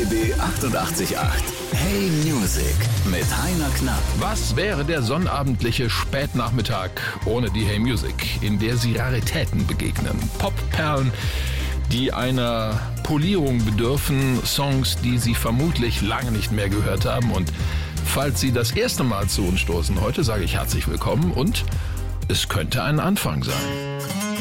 RBB 888. Hey Music mit Heiner Knapp. Was wäre der sonnabendliche Spätnachmittag ohne die Hey Music, in der Sie Raritäten begegnen? Popperlen, die einer Polierung bedürfen, Songs, die Sie vermutlich lange nicht mehr gehört haben. Und falls Sie das erste Mal zu uns stoßen heute, sage ich herzlich willkommen und es könnte ein Anfang sein.